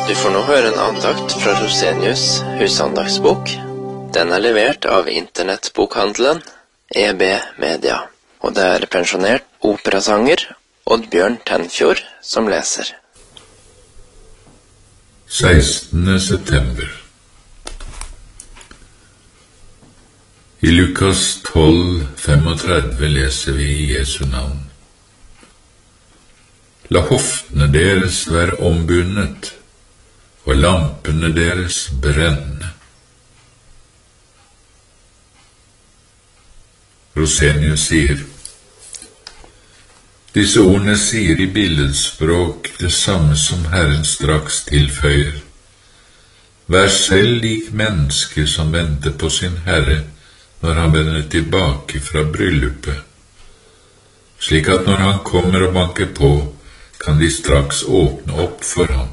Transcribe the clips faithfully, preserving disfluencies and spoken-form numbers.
Du får nå høre en andakt fra Rosenius husandaktsbok. Den er levert av internettbokhandelen E B Media, og det er pensjonert operasanger Oddbjørn Tenfjord som leser. sekstende september. I Lukas tolv femogtredve leser vi i Jesu navn. La hoftene deres være ombundet, og lampene deres brenne. Rosenius sier, disse ordene sier i billedspråk det samme som Herren straks tilføyer. Vær selv lik mennesker som venter på sin Herre når han vender tilbake fra bryllupet, slik at når han kommer og banker på, kan de straks åpne opp for ham.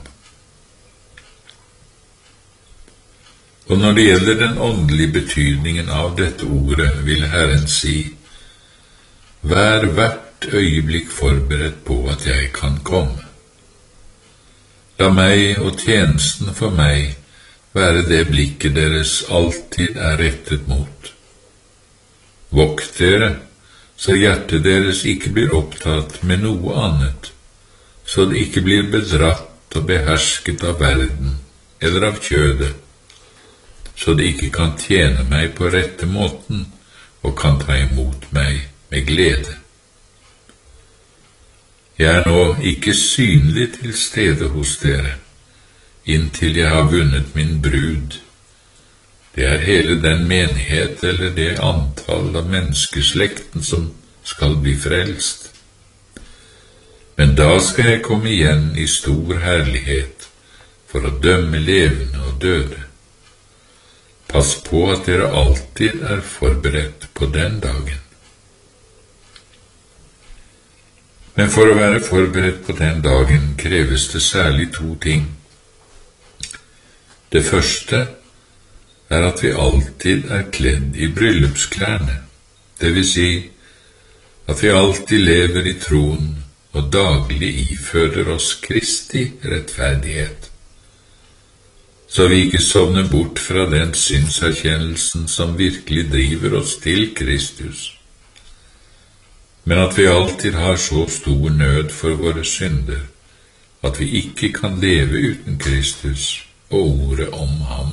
Og når det gjelder den åndelige betydningen av dette ordet, vil Herren si, vær hvert øyeblikk forberedt på at jeg kan komme. La meg og tjenesten for meg være det blikket deres alltid er rettet mot. Vokt dere, så hjertet deres ikke blir opptatt med noe annet, så det ikke blir bedratt og behersket av verden eller av kjødet, så det ikke kan tjene meg på rette måten og kan ta imot meg med glede. Jeg er nå ikke synlig til stede hos dere, inntil jeg har vunnet min brud. Det er hele den menighet eller det antall av menneskeslekten som skal bli frelst. Men da skal jeg komme igjen i stor herlighet for å dømme levende og døde. Pass på at dere alltid er forberedt på den dagen. Men for å være forberedt på den dagen kreves det særlig to ting. Det første er at vi alltid er kledd i bryllupsklærne, det vil si at vi alltid lever i troen og daglig ifører oss Kristi rettferdighet, så vi ikke sovner bort fra den synserkjennelsen som virkelig driver oss til Kristus, men at vi alltid har så stor nød for våre synder, at vi ikke kan leve uten Kristus og ordet om ham.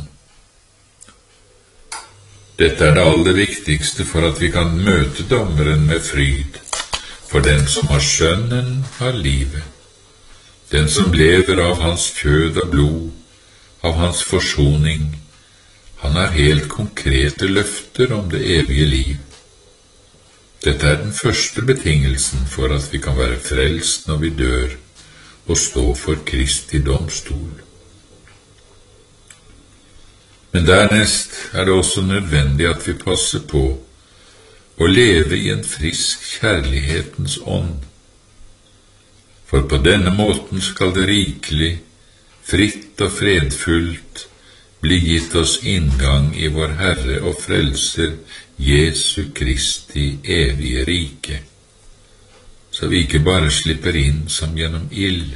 Dette er det aller viktigste for at vi kan møte dommeren med fryd, for den som har sønnen har livet, den som lever av hans kjød og blod, av hans forsoning. Han har helt konkrete løfter om det evige liv. Dette er den første betingelsen for at vi kan være frelst når vi dør og stå for Kristi domstol. Men dernest er det også nødvendig at vi passer på å leve i en frisk kjærlighetens ånd, for på denne måten skal det rikelig, fritt og fredfullt bli gitt oss inngang i vår Herre og Frelser Jesu Kristi evige rike, så vi ikke bare slipper inn som gjennom ild.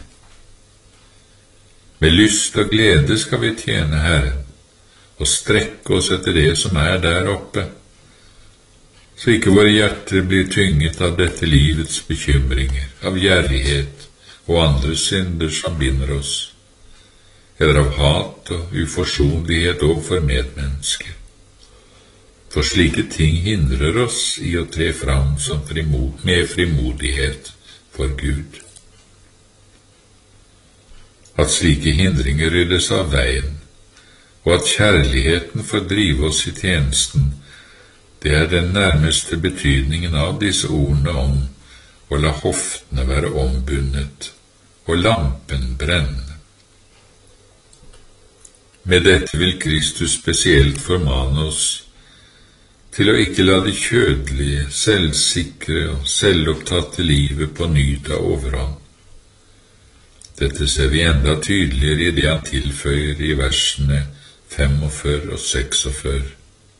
Med lyst og glede skal vi tjene Herren, og strekke oss etter det som er der oppe, så ikke våre hjerter blir tynget av dette livets bekymringer, av gjerrighet og andre synder som binder oss, eller av hat og uforsonlighet overfor medmennesker. For slike ting hindrer oss i å tre fram som frimod, med frimodighet for Gud. At slike hindringer ryddes av veien, og at kjærligheten får drive oss i tjenesten, det er den nærmeste betydningen av disse ordene om å la hoftene være ombundet og lampen brenne. Med dette vil Kristus spesielt formane oss til å ikke la det kjødelige, selvsikre og selvopptatte livet på ny ta overhånd. Dette ser vi enda tydeligere i det han tilføyer i versene femogfyrre og seksogfyrre.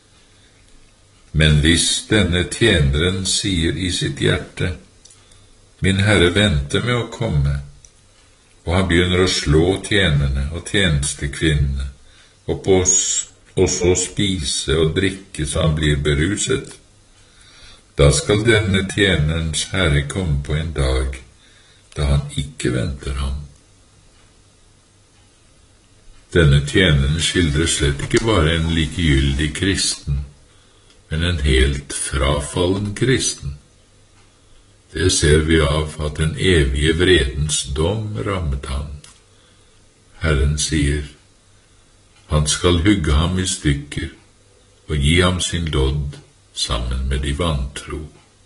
Men hvis denne tjeneren sier i sitt hjerte, min Herre venter med å komme, og han begynner å slå tjenerne og tjenestekvinnene, og, på, og så spise og drikke så han blir beruset, da skal denne tjenerens herre komme på en dag da han ikke venter ham. Denne tjeneren skildrer slett ikke bare en likegyldig kristen, men en helt frafallen kristen. Det ser vi av at den evige vredens dom rammet han. Herren sier, han skal hugge ham i stykker og gi ham sin lodd sammen med de vantro.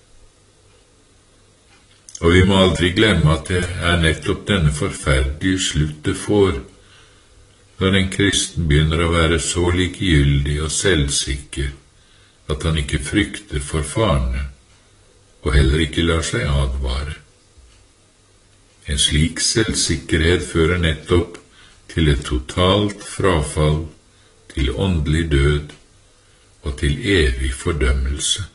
Og vi må aldri glemme at det er nettopp denne forferdelige slutt det får, når en kristen begynner å være så likegyldig og selvsikker at han ikke frykter for farene, og heller ikke lar seg advare. En slik selvsikkerhet fører nettopp til et totalt frafall, til åndelig død og til evig fordømmelse.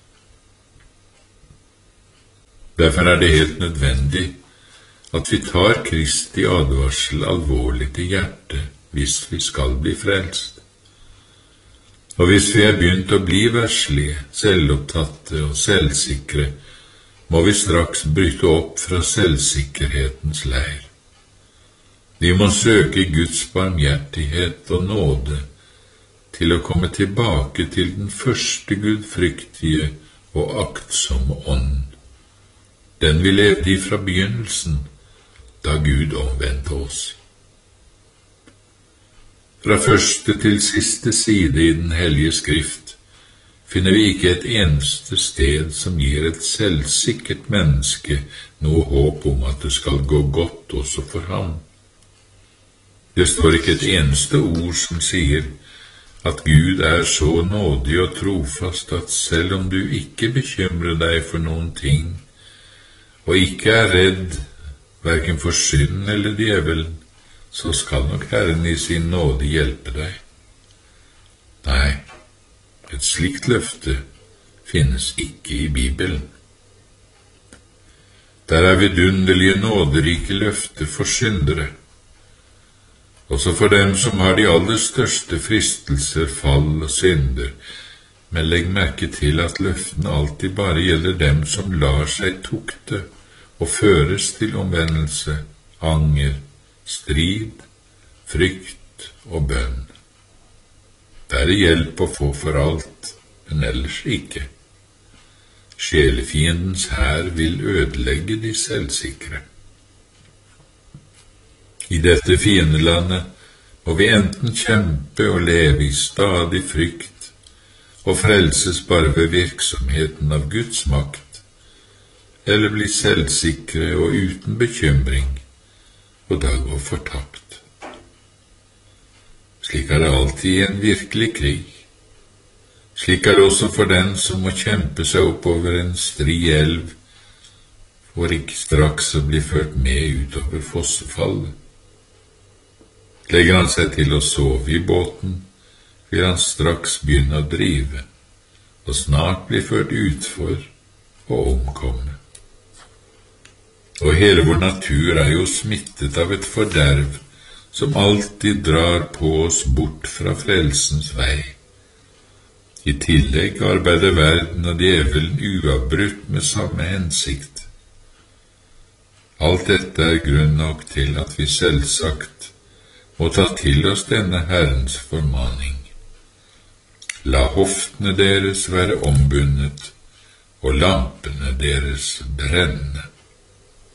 Derfor er det helt nødvendig at vi tar Kristi advarsel alvorlig til hjertet hvis vi skal bli frelst. Og hvis vi er begynt å bli verslige, selvopptatte og selvsikre, må vi straks bryte opp fra selvsikkerhetens leir. Vi må søke Guds barmhjertighet og nåde til å komme tilbake til den første gudfryktige og aktsomme ånd, den vi levde i fra begynnelsen, da Gud omvendte oss. Fra første til siste side i Den hellige Skrift finner vi ikke et eneste sted som gir et selvsikkert menneske noe håp om at det skal gå godt også for ham. Det står ikke et eneste ord som sier at Gud er så nådig og trofast at selv om du ikke bekymrer deg for noen ting, og ikke er redd hverken for synd eller djevelen, så skal nok Herren i sin nåde hjelpe deg. Nei, et slikt løfte finnes ikke i Bibelen. Der er vidunderlige nåderike løfter for syndere, også for dem som har de aller største fristelser, fall og synder, men legg merke til at løftene alltid bare gjelder dem som lar seg tukte og føres til omvendelse, anger, strid, frykt og bønn. Det er hjelp å få for alt, men ellers ikke. Sjelefiendens hær vil ødelegge de selvsikre. I dette fiendelandet må vi enten kjempe og leve i stadig frykt, og frelses bare ved virksomheten av Guds makt, eller bli selvsikre og uten bekymring, og da gå fortapt. Slik er det alltid i en virkelig krig. Slik er det også for den som må kjempe seg oppover en stri elv, for ikke straks å bli ført med utover fossefallet. Legger han seg til å sove i båten, vil han straks begynne å drive, og snart bli ført utfor og omkomme. Og hele vår natur er jo smittet av et forderv som alltid drar på oss bort fra frelsens vei. I tillegg arbeider verden og djevelen uavbrutt med samme hensikt. Alt dette er grunn nok til at vi selvsagt må ta til oss denne Herrens formaning. La hoftene deres være ombundet, og lampene deres brenne.